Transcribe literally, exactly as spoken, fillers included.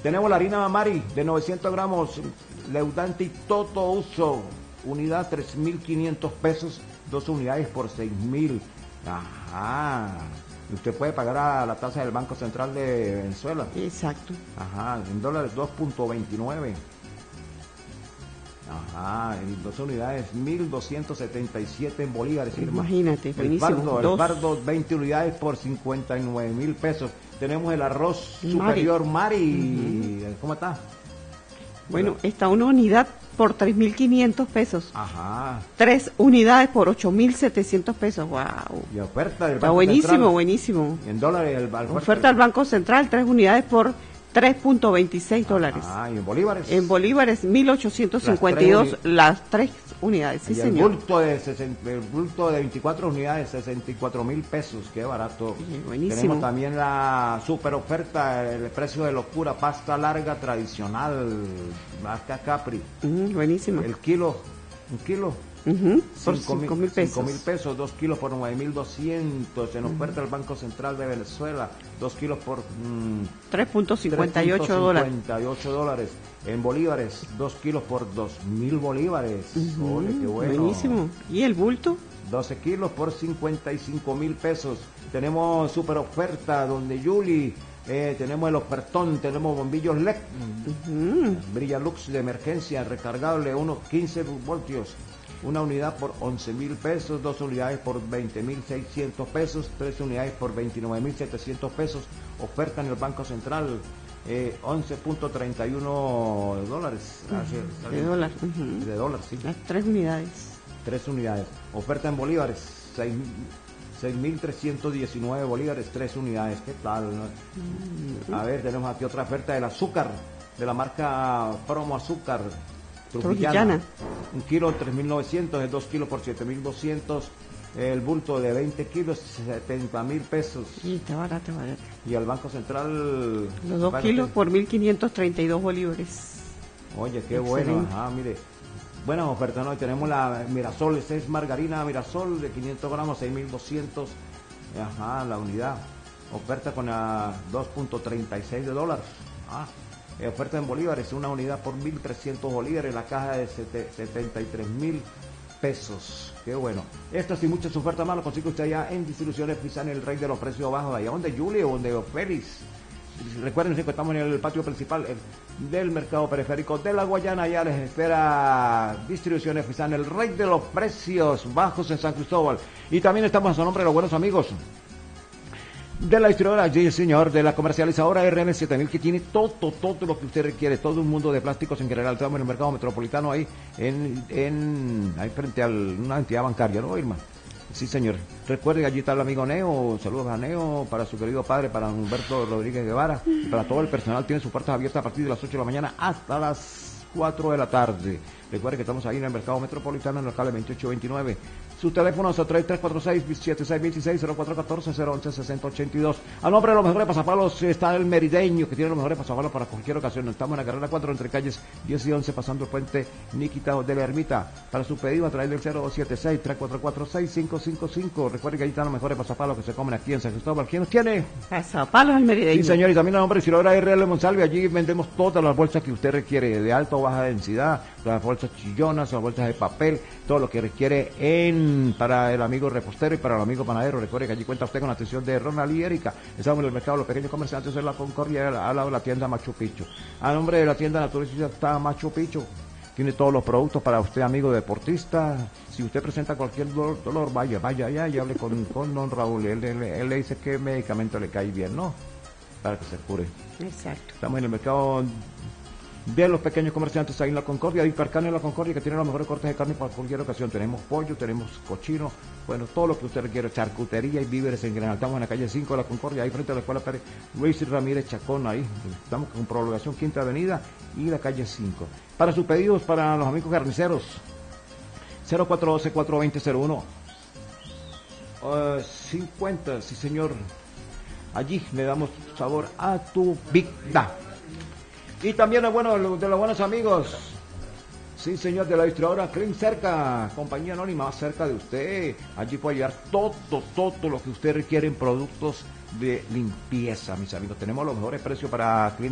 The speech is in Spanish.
Tenemos la harina Mari de novecientos gramos, Leudante y Toto Uso, unidad tres mil quinientos pesos, dos unidades por seis mil. Ajá. Usted puede pagar a la tasa del Banco Central de Venezuela. Exacto. Ajá, en dólares dos punto veintinueve. Ajá, en dos unidades mil doscientos setenta y siete en bolívares. Imagínate, el buenísimo. Pardo, el Dos. Pardo, veinte unidades por cincuenta y nueve mil pesos. Tenemos el arroz Mari. superior Mari. Uh-huh. ¿Cómo está? Bueno, está una unidad por tres mil quinientos pesos. Ajá. Tres unidades por ocho mil setecientos pesos. Wow. Y oferta del Está Banco buenísimo, Central. buenísimo. Y en dólares el Oferta, oferta del Banco Central, tres unidades por tres punto veintiséis dólares. Ah, y en bolívares. En bolívares, mil ochocientos cincuenta y dos las tres unidades. Sí, y el señor. bulto de sesenta, el bulto de veinticuatro unidades, sesenta y cuatro mil pesos, qué barato. Sí, buenísimo. Tenemos también la super oferta, el precio de locura, pasta larga tradicional, marca Capri. Mm, buenísimo. El kilo, un kilo. Uh-huh, por cinco mil pesos. cinco mil pesos, dos kilos por nueve mil doscientos. En oferta del Banco Central de Venezuela, dos kilos por mmm, tres punto cincuenta y ocho dólares. cincuenta y ocho dólares. En bolívares, dos kilos por dos mil bolívares. Uh-huh, Ole, qué bueno. buenísimo. ¿Y el bulto? doce kilos por cincuenta y cinco mil pesos. Tenemos super oferta donde Yuli. Eh, tenemos el ofertón, tenemos bombillos L E D. Uh-huh. Brilla Lux de emergencia, recargable, unos quince voltios. Una unidad por once mil pesos, dos unidades por veinte mil seiscientos pesos, tres unidades por veintinueve mil setecientos pesos. Oferta en el Banco Central, eh, once punto treinta y uno dólares. Uh-huh. De dólar. Uh-huh. De dólar, sí. Las tres unidades. Tres unidades. Oferta en bolívares, seis mil trescientos diecinueve bolívares, tres unidades. ¿Qué tal? Uh-huh. A ver, tenemos aquí otra oferta del azúcar, de la marca Promo Azúcar. Trujillana. Un kilo tres mil novecientos, es dos kilos por siete mil doscientos, el bulto de veinte kilos, setenta mil pesos. Sí, está barato, barato. Y al Banco Central... Los dos kilos por mil quinientos treinta y dos bolívares. Oye, qué excelente. Bueno, ajá, mire. Buenas ofertas, ¿no? Tenemos la Mirasol, esta es margarina Mirasol de quinientos gramos, seis mil doscientos, ajá, la unidad. Oferta con a dos punto treinta y seis de dólares. Ah. Eh, oferta en bolívares, una unidad por mil trescientos bolívares, la caja de setenta y tres mil pesos. Qué bueno. Estas y muchas ofertas más lo consigue usted allá en Distribuciones Pisani, el rey de los precios bajos, allá donde Julio, donde Félix. Recuerden que estamos en el patio principal del mercado periférico de La Guayana. Allá les espera Distribuciones Pisani, el rey de los precios bajos en San Cristóbal. Y también estamos a su nombre de los buenos amigos de la distribuidora, sí, señor, de la comercializadora R M siete mil, que tiene todo, todo lo que usted requiere, todo un mundo de plásticos en general. Estamos en el mercado metropolitano ahí, en, en ahí frente a una entidad bancaria, ¿no, Irma? Sí, señor. Recuerde, allí está el amigo Neo, saludos a Neo, para su querido padre, para Humberto Rodríguez Guevara, y para todo el personal. Tiene sus puertas abiertas a partir de las ocho de la mañana hasta las cuatro de la tarde. Recuerde que estamos ahí en el mercado metropolitano, en el local veintiocho veintinueve. Sus teléfonos a tres tres cuatro seis, siete seis dos seis, cero cuatro uno cuatro, cero once, sesenta ochenta y dos. A nombre de los mejores pasapalos está el Merideño, que tiene los mejores pasapalos para cualquier ocasión. Estamos en la carrera cuatro entre calles diez y once, pasando el puente Níquita de la Ermita. Para su pedido a través del cero dos siete seis, tres cuatro cuatro, seis cinco cinco cinco. Recuerde que ahí están los mejores pasapalos que se comen aquí en San Cristóbal. ¿Quién nos tiene? Pasapalos al Merideño. Sí, señor, y también a nombre de Distribuidora R L Monsalve. Allí vendemos todas las bolsas que usted requiere, de alta o baja densidad, las bolsas chillonas, las bolsas de papel, todo lo que requiere en para el amigo repostero y para el amigo panadero. Recuerde que allí cuenta usted con la atención de Ronald y Erika. Estamos en el mercado de los pequeños comerciantes de la Concordia, al lado de la tienda Machu Picchu. A nombre de la tienda naturalista está Machu Picchu. Tiene todos los productos para usted, amigo deportista. Si usted presenta cualquier dolor, dolor vaya, vaya allá y hable con, con don Raúl. Él, él, él le dice qué medicamento le cae bien, ¿no? Para que se cure. Exacto. Estamos en el mercado de los pequeños comerciantes ahí en la Concordia, hay Hipercarne en la Concordia, que tiene los mejores cortes de carne para cualquier ocasión. Tenemos pollo, tenemos cochino, bueno, todo lo que usted requiere, charcutería y víveres en general. Estamos en la calle cinco de la Concordia, ahí frente a la escuela Pérez Luis Ramírez Chacón, ahí estamos con prolongación Quinta Avenida y la calle cinco. Para sus pedidos, para los amigos carniceros, cero cuatro uno dos, cuatro dos cero, cero uno uh, cincuenta, sí señor. Allí le damos sabor a tu vida. Y también es bueno de los buenos amigos, sí señor, de la distribuidora Clean Cerca, compañía anónima más cerca de usted. Allí puede llevar todo, todo lo que usted requiere en productos de limpieza, mis amigos. Tenemos los mejores precios para Clean